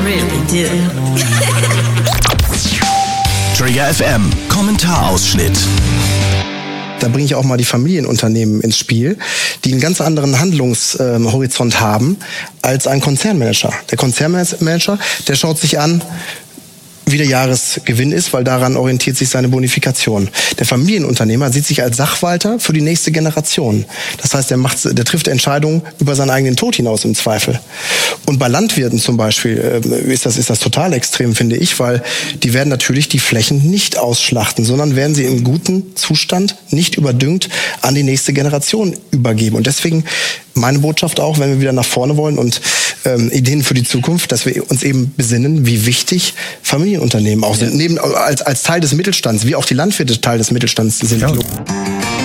really do. Trigger FM, Kommentarausschnitt. Da bringe ich auch mal die Familienunternehmen ins Spiel, die einen ganz anderen Handlungshorizont haben als ein Konzernmanager. Der Konzernmanager, der schaut sich an, wie der Jahresgewinn ist, weil daran orientiert sich seine Bonifikation. Der Familienunternehmer sieht sich als Sachwalter für die nächste Generation. Das heißt, der trifft Entscheidungen über seinen eigenen Tod hinaus im Zweifel. Und bei Landwirten zum Beispiel ist das total extrem, finde ich, weil die werden natürlich die Flächen nicht ausschlachten, sondern werden sie im guten Zustand, nicht überdüngt, an die nächste Generation übergeben. Und deswegen meine Botschaft auch, wenn wir wieder nach vorne wollen und Ideen für die Zukunft, dass wir uns eben besinnen, wie wichtig Familienunternehmen auch sind. Als Teil des Mittelstands, wie auch die Landwirte Teil des Mittelstands sind. Ja.